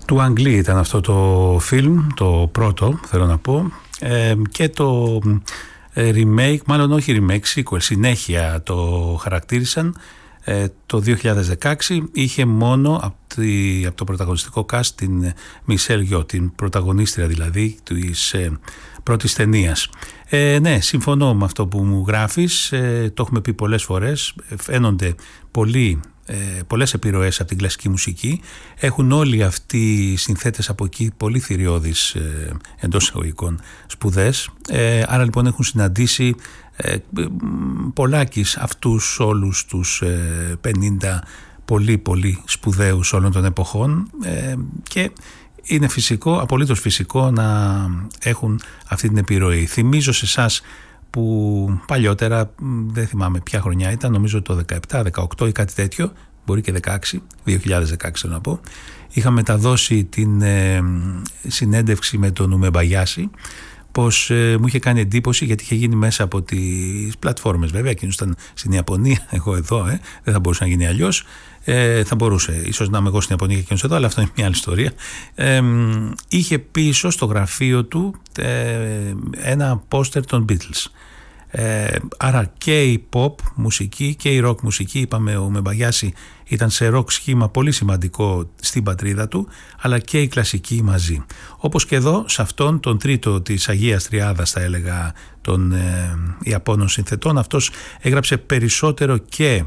Του Αγγλί ήταν αυτό το φιλμ, το πρώτο θέλω να πω, και το remake, μάλλον όχι remake, sequel, συνέχεια το χαρακτήρισαν. Το 2016 είχε μόνο από το πρωταγωνιστικό cast την Μισελ Γιώ, την πρωταγωνίστρια δηλαδή της πρώτης ταινίας. Ναι, συμφωνώ με αυτό που μου γράφεις, το έχουμε πει πολλές φορές, φαίνονται πολλές επιρροές από την κλασική μουσική, έχουν όλοι αυτοί οι συνθέτες από εκεί πολύ θηριώδεις εντός εισαγωγικών σπουδές, άρα λοιπόν έχουν συναντήσει πολλάκις αυτούς όλους τους 50 πολύ σπουδαίους όλων των εποχών, και είναι φυσικό, απολύτως φυσικό να έχουν αυτή την επιρροή. Θυμίζω σε εσάς που παλιότερα, δεν θυμάμαι ποια χρονιά ήταν, νομίζω το 17, 18 ή κάτι τέτοιο, μπορεί και 16, 2016 να πω, είχα μεταδώσει την συνέντευξη με τον Ουμεμπαγιάση, πως μου είχε κάνει εντύπωση, γιατί είχε γίνει μέσα από τις πλατφόρμες, βέβαια εκείνος ήταν στην Ιαπωνία, εγώ εδώ, δεν θα μπορούσε να γίνει αλλιώς, θα μπορούσε ίσως να είμαι εγώ στην Ιαπωνία και εκείνος εδώ, αλλά αυτό είναι μια άλλη ιστορία. Είχε πίσω στο γραφείο του ένα πόστερ των Beatles, άρα και η pop μουσική και η rock μουσική. Είπαμε ο Μεμπαγιάση ήταν σε rock σχήμα πολύ σημαντικό στην πατρίδα του, αλλά και η κλασική μαζί. Όπως και εδώ, σε αυτόν τον τρίτο της Αγίας Τριάδας, θα έλεγα, των Ιαπώνων συνθετών, αυτός έγραψε περισσότερο και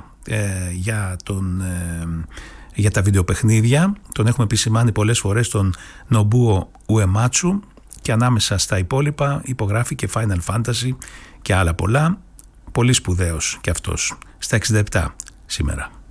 για τα βιντεοπαιχνίδια. Τον έχουμε επισημάνει πολλές φορές, τον Νομπούο Ουεμάτσου, και ανάμεσα στα υπόλοιπα υπογράφει και Final Fantasy και άλλα πολλά. Πολύ σπουδαίος και αυτός, στα 67 σήμερα.